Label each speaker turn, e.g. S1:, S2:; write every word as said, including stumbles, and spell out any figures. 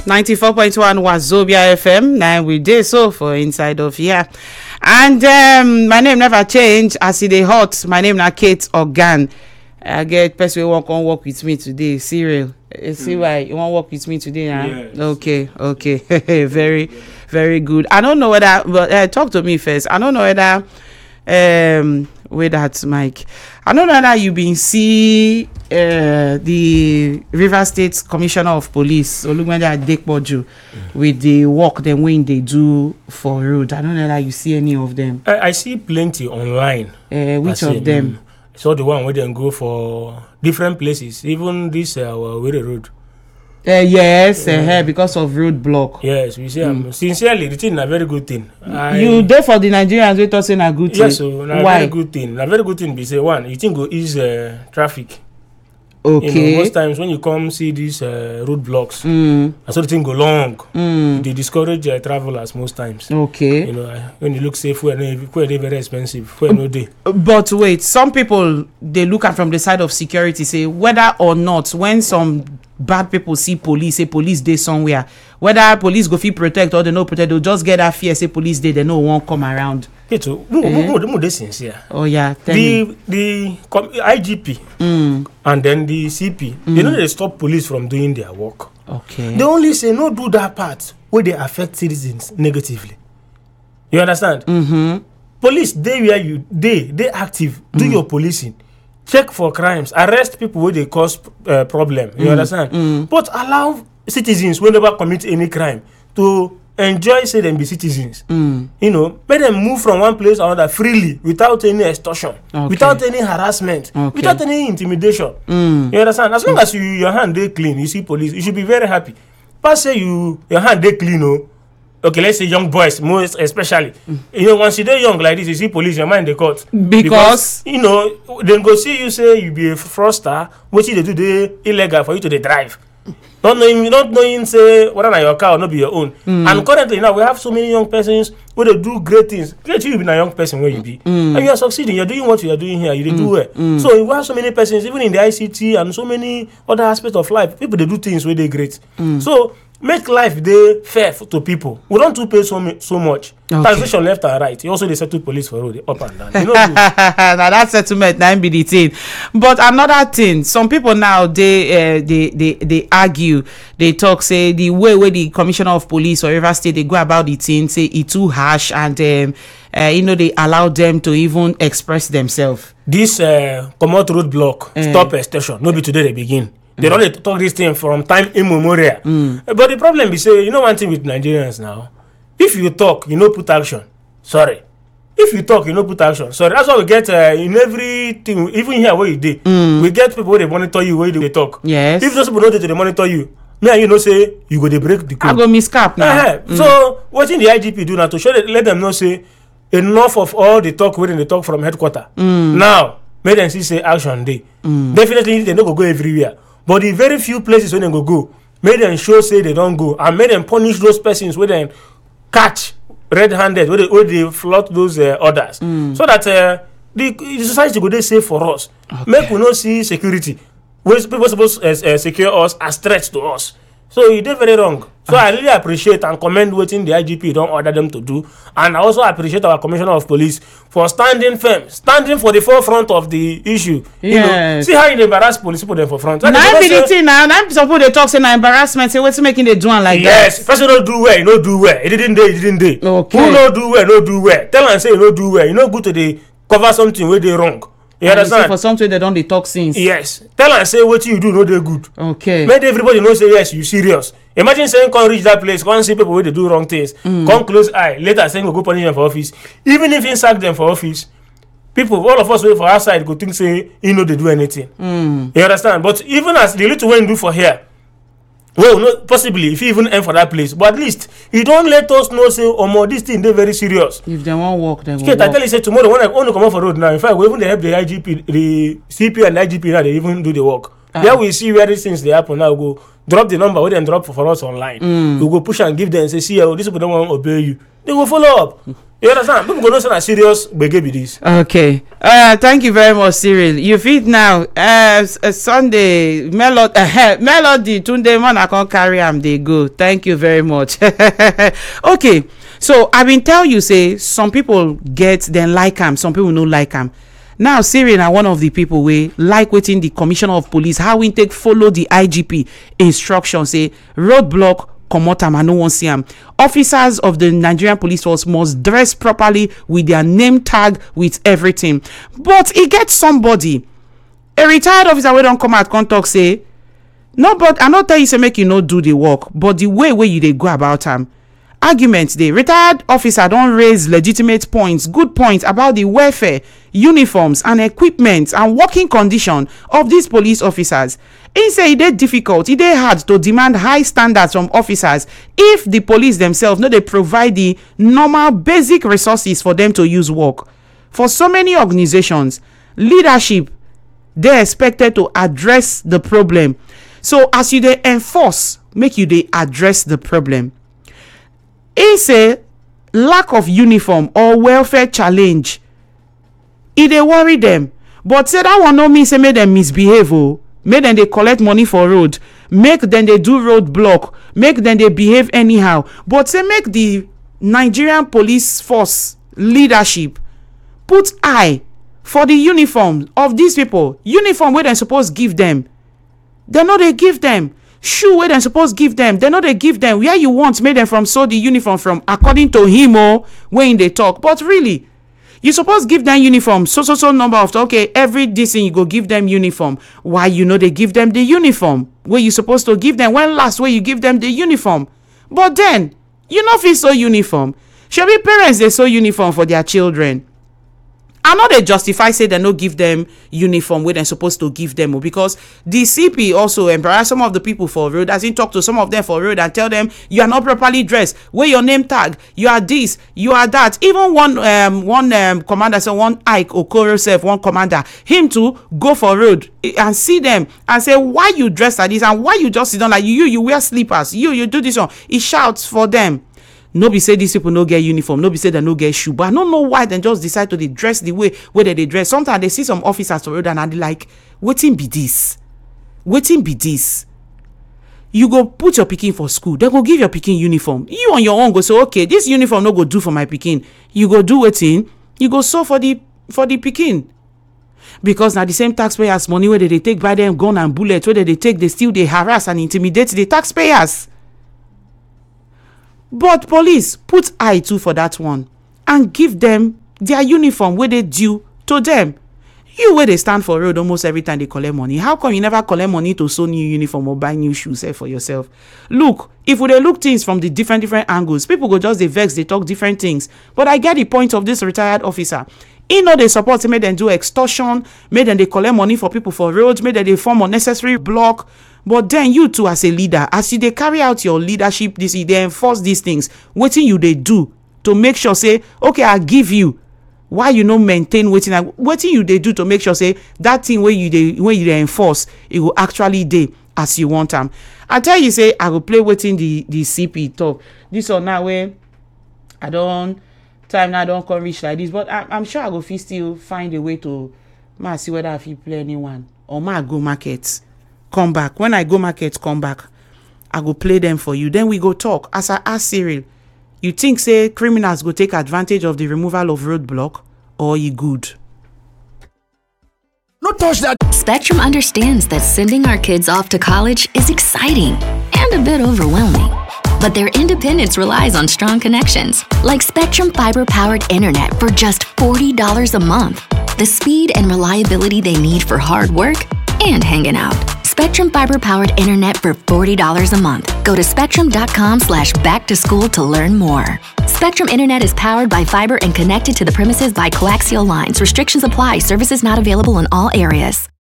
S1: ninety-four point one Wazobia F M. Now we did so for inside of here. And um, my name never change as it hot. My name na Kate Organ. I get person who want work with me today. Cyril. You see mm. why you want work with me today? Huh? Yes. Okay, okay. very, very good. I don't know whether, but uh, talk to me first. I don't know whether, um, wait that Mike. I don't know whether you been see uh, the River State Commissioner of Police, Olumide Adekpoju, mm. with the work them when they do for road. I don't know whether you see any of them.
S2: I, I see plenty online.
S1: Uh, which of them?
S2: Um, So the one where they go for different places, even this uh, Were Road.
S1: Uh, yes, uh, uh, because of road block.
S2: Yes, we say mm. um, sincerely, the thing is a very good thing. I,
S1: you there for the Nigerians we talk saying a good thing.
S2: Yes, so a very good thing. A very good thing be say one, you think go ease uh, traffic.
S1: Okay.
S2: You know, most times when you come see these uh, road blocks, mm. and so the thing go long. Mm. They discourage uh, travelers most times.
S1: Okay.
S2: You know, uh, when you look safe, where they where they very expensive, where no day.
S1: But wait, some people they look at from the side of security, say whether or not when some bad people see police, say police day somewhere, whether police go fit protect or they no protect, they'll just get that fear, say police day, they no one come around.
S2: So, eh? sincere.
S1: Oh yeah, tell
S2: the
S1: me.
S2: the I G P mm. and then the C P, mm. they know they stop police from doing their work.
S1: Okay.
S2: They only say no do that part where they affect citizens negatively. You understand?
S1: Mm-hmm.
S2: Police, they where you they they active, do mm. your policing, check for crimes, arrest people where they cause uh, problem. You mm. understand?
S1: Mm.
S2: But allow citizens who never commit any crime to enjoy say them be citizens.
S1: Mm.
S2: You know, let them move from one place to another freely without any extortion,
S1: okay.
S2: without any harassment,
S1: okay.
S2: without any intimidation.
S1: Mm.
S2: You understand? As long mm. as you your hand they clean, you see police, you should be very happy. But say you your hand they clean, oh. Okay, let's say young boys, most especially. Mm. You know, once you they young like this, you see police, your mind they cut.
S1: Because,
S2: because you know, then go see you say you be a fraudster, what you they do they illegal for you to they drive. Not knowing, not knowing, say whether your car or not be your own. Mm. And currently now we have so many young persons where they do great things. Great, you be a young person where you be, mm. and you are succeeding. You are doing what you are doing here. You mm. do it. Mm. So we have so many persons, even in the I C T and so many other aspects of life. People they do things where they great. Mm. So make life they fair to people. We don't to pay so so much. Okay. Taxation left and right. You also they settle police for road up and down. You know,
S1: now that settlement now be the thing. But another thing, some people now they uh, they they they argue, they talk say the way where the commissioner of police or River State they go about the thing say it too harsh and um, uh, you know they allow them to even express themselves.
S2: This uh, commot road block uh, stop a station. No be today they begin. They mm. don't talk this thing from time immemorial.
S1: Mm.
S2: But the problem is, say, you know one thing with Nigerians now, if you talk, you know put action. Sorry. If you talk, you know put action. Sorry. That's why we get uh, in everything, even here where you did, mm. we get people where they monitor you where they talk.
S1: Yes.
S2: If those people don't they monitor you, me and you know say you go they break the code.
S1: I go miscap now.
S2: Uh-huh. Mm. So what did the I G P do now to show that, let them know say enough of all the talk where they talk from headquarters.
S1: Mm.
S2: Now, make them see say action day.
S1: Mm.
S2: Definitely they don't go go everywhere. But the very few places when they go go, make them show say they don't go, and make them punish those persons where they catch red-handed, where they, where they flout those uh, orders,
S1: mm.
S2: so that uh, the, the society go they safe for us.
S1: Okay.
S2: Make we not see security, where people supposed to uh, uh, secure us as threats to us. So you did very wrong. So I really appreciate and commend what the I G P don't order them to do, and I also appreciate our commissioner of police for standing firm, standing for the forefront of the issue.
S1: Yes.
S2: You know, see how you embarrass police people there for front.
S1: Now be the thing now. Now some people they talk say na embarrassment. Say what's making they do one like
S2: yes,
S1: that? Yes,
S2: person don't do well, you no do well. It didn't do, it didn't do.
S1: Okay.
S2: Who no do well, no do well. Tell and say you no do well. You no good to the cover something where they wrong. You
S1: and
S2: understand?
S1: You for something they don't they talk since.
S2: Yes. Tell and say what you do, no they good.
S1: Okay.
S2: Make everybody know say yes, you serious. Imagine saying come reach that place, come see people where they do wrong things, mm. come close eye, later saying go go punish them for office. Even if he sack them for office, people, all of us wait for outside go think say you know they do anything.
S1: Mm.
S2: You understand? But even as the little one do for here, well, no, possibly if you even end for that place, but at least you don't let us know say oh more this thing they very serious.
S1: If they won't walk, they will
S2: walk. I tell you say tomorrow when I only come off for road now, in fact we even they help the I G P, the C P and the I G P now they even do the work. Uh-huh. There we see where these things they happen now. Go drop the number, we then drop for, for us online. Mm. We go push and give them and say, see, oh, these people don't want to obey you. they go follow up. You understand? People go know say na serious gbege be this.
S1: Okay. Uh, thank you very much, Cyril. You fit now. Uh, uh Sunday melody, uh, melody. Tunde man, I can't carry am. They go. Thank you very much. Okay. So I been tell you say some people get then like am, some people no like am. Now Cyril na one of the people wey like wetin the commissioner of police how we take follow the I G P instruction say roadblock comot am, I no wan see am. Officers of the Nigerian police force must dress properly with their name tag, with everything. But e get somebody, a retired officer wey don come out come talk say no, but I no tell you say make you no do the work, but the way wey you dey go about am. Argument dey. Retired officer don raise legitimate points, good points about the welfare, uniforms and equipment and working condition of these police officers. He say e dey difficult, e dey hard to demand high standards from officers if the police themselves no dey provide the normal basic resources for them to use work. For so many organizations, leadership dey expected to address the problem. So as you dey enforce, make you dey address the problem. He say lack of uniform or welfare challenge, e dey worry them, but say that one no mean say make them misbehave o, make them dey collect money for road, make them dey do road block, make them dey behave anyhow, but say make the Nigerian police force leadership put eye for the uniform of these people. Uniform wey dem suppose give them, dem no dey give them. Shoe wey dem suppose give them, dem no dey give them. Where you want make dem from sew the uniform from, according to him o, wey him dey talk. But really, you suppose give them uniform, so so so number of, okay, every this thing you go give them uniform. Why you no dey give them the uniform wey you supposed to give them? When last wey you give them the uniform? But then you no fit sew uniform. Shebi parents dey sew uniform for their children. I know they justify say they no give them uniform where they're supposed to give them, because the C P also embarrass some of the people for road, as in talk to some of them for road and tell them you are not properly dressed, wear your name tag, you are this, you are that. Even one um one um commander, so one Ike Okoro self, one commander, him to go for road and see them and say, why you dress like this and why you just sit down like you you, you wear slippers, you you do this one. He shouts for them. No be say these people no get uniform, no be say they no get shoe, but I don't know why they just decide to they dress the way where they, they dress. Sometimes they see some officers for road and they like, waiting be this, waiting be this. You go put your pikin for school, they go give your pikin uniform. You on your own go say, okay, this uniform no go do for my pikin. You go do waiting, you go sew for the for the pikin. Because now the same taxpayers' money where they, they take by them gun and bullets, where they, they take, they still they harass and intimidate the taxpayers. But police put eye too for that one and give them their uniform where they due to them. You where they stand for road almost every time they collect money. How come you never collect money to sew new uniform or buy new shoes eh, for yourself? Look, if we they look things from the different different angles, people go just they vex, they talk different things. But I get the point of this retired officer. He know they support, make them do extortion, make them they collect money for people for roads, make them they form unnecessary block. But then you too as a leader, as you they carry out your leadership, this they enforce these things. Waiting you they do to make sure say, okay, I give you. Why you no maintain waiting? What you they do to make sure say that thing where you they when you they enforce it will actually day as you want them. I tell you say I will play waiting the the C P talk. This or now where I don't time now don't come reach like this, but I, I'm sure I will still find a way to ma see whether if you play anyone or ma go market. Come back. When I go market, come back. I go play them for you. Then we go talk. As I ask Cyril, you think say criminals go take advantage of the removal of roadblock, or you good?
S3: No touch that.
S4: Spectrum understands that sending our kids off to college is exciting and a bit overwhelming. But their independence relies on strong connections, like Spectrum fiber-powered internet for just forty dollars a month. The speed and reliability they need for hard work and hanging out. Spectrum fiber-powered internet for forty dollars a month. Go to spectrum.com slash back to school to learn more. Spectrum Internet is powered by fiber and connected to the premises by coaxial lines. Restrictions apply. Services not available in all areas.